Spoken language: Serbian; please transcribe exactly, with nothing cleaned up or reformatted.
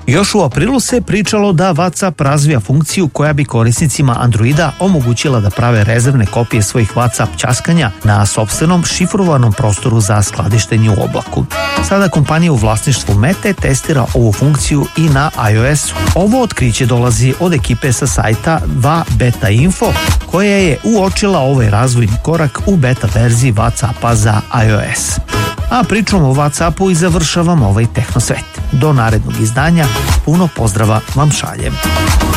Još u aprilu se pričalo da WhatsApp razvija funkciju koja bi korisnicima Androida omogućila da prave rezervne kopije svojih WhatsApp ćaskanja na sopstvenom šifrovanom prostoru za skladištenje u oblaku. Sada kompanija u vlasništvu Mete testira ovu funkciju i na iOS-u. Ovo otkriće dolazi od ekipe sa sajta dva beta info, koja je uočila ovaj razvojni korak u beta verziji WhatsAppa za iOS. A pričom o WhatsAppu i završavam ovaj Tehnosvet. Do narednog izdanja, puno pozdrava vam šaljem.